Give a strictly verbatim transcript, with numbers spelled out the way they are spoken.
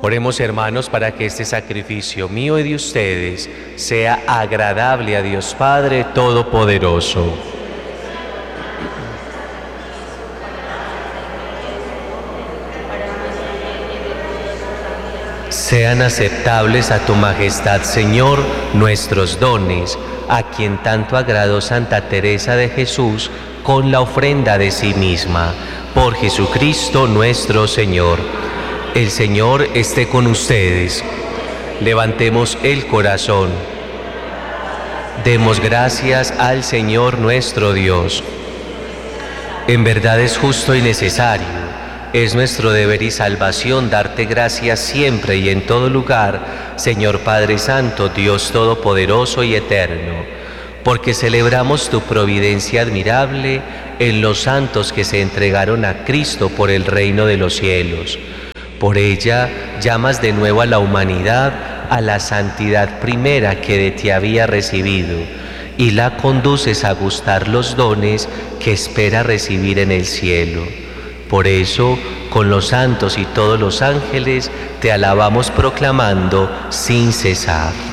Oremos, hermanos, para que este sacrificio mío y de ustedes sea agradable a Dios Padre Todopoderoso. Sean aceptables a tu majestad, Señor, nuestros dones, a quien tanto agradó Santa Teresa de Jesús con la ofrenda de sí misma. Por Jesucristo nuestro Señor. El Señor esté con ustedes. Levantemos el corazón. Demos gracias al Señor nuestro Dios. En verdad es justo y necesario, es nuestro deber y salvación darte gracias siempre y en todo lugar, Señor Padre Santo, Dios Todopoderoso y Eterno, porque celebramos tu providencia admirable en los santos que se entregaron a Cristo por el reino de los cielos. Por ella llamas de nuevo a la humanidad a la santidad primera que de ti había recibido y la conduces a gustar los dones que espera recibir en el cielo. Por eso, con los santos y todos los ángeles, te alabamos proclamando sin cesar.